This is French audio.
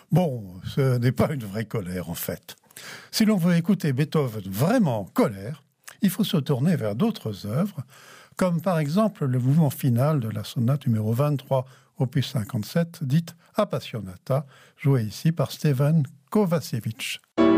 Bon, ce n'est pas une vraie colère en fait. Si l'on veut écouter Beethoven vraiment en colère, il faut se tourner vers d'autres œuvres, comme par exemple le mouvement final de la sonate numéro 23, opus 57, dite Appassionata, jouée ici par Stevan Kovacevic.